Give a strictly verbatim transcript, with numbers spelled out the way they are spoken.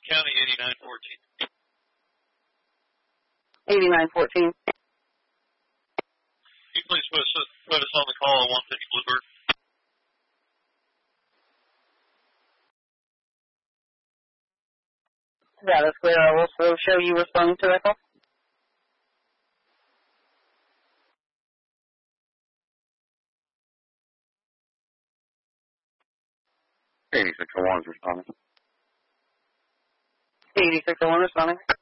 County, eighty-nine fourteen. eighty-nine fourteen. Can you please put us, put us on the call at one fifty Bluebird? That is clear. I will also show you responding to that call. eighty-six oh one is responding. eighty-six oh one responding.